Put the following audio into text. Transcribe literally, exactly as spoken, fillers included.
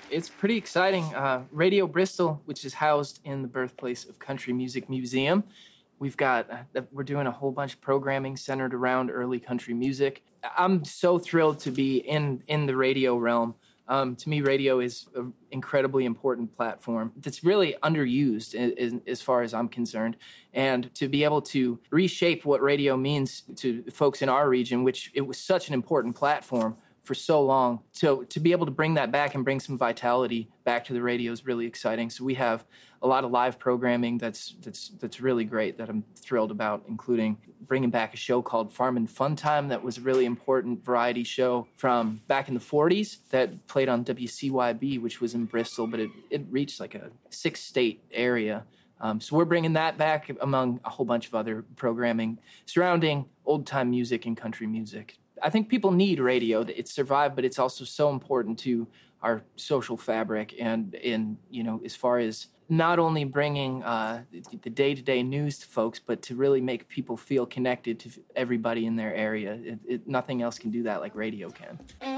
It's pretty exciting. Uh, Radio Bristol, which is housed in the birthplace of Country Music Museum. We've got, uh, we're doing a whole bunch of programming centered around early country music. I'm so thrilled to be in, in the radio realm. Um, to me, radio is an incredibly important platform that's really underused as, as far as I'm concerned. And to be able to reshape what radio means to folks in our region, which it was such an important platform for so long. So to be able to bring that back and bring some vitality back to the radio is really exciting. So we have a lot of live programming that's that's that's really great that I'm thrilled about, including bringing back a show called Farmin' Fun Time that was a really important variety show from back in the forties that played on W C Y B, which was in Bristol, but it, it reached like a six-state area. Um, so we're bringing that back among a whole bunch of other programming surrounding old-time music and country music. I think people need radio. It's survived, but it's also so important to our social fabric and in, you know, as far as not only bringing uh, the day-to-day news to folks, but to really make people feel connected to everybody in their area. It, it, nothing else can do that like radio can.